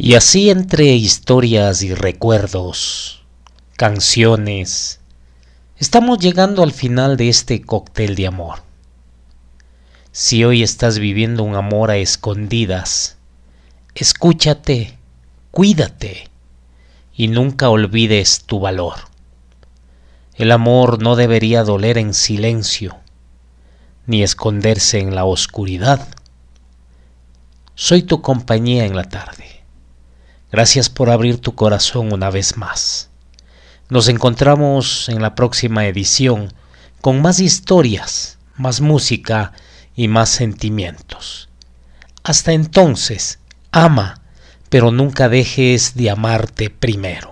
Y así entre historias y recuerdos, canciones, estamos llegando al final de este cóctel de amor. Si hoy estás viviendo un amor a escondidas, escúchate, cuídate y nunca olvides tu valor. El amor no debería doler en silencio, ni esconderse en la oscuridad. Soy tu compañía en la tarde. Gracias por abrir tu corazón una vez más. Nos encontramos en la próxima edición con más historias, más música y más sentimientos. Hasta entonces, ama, pero nunca dejes de amarte primero.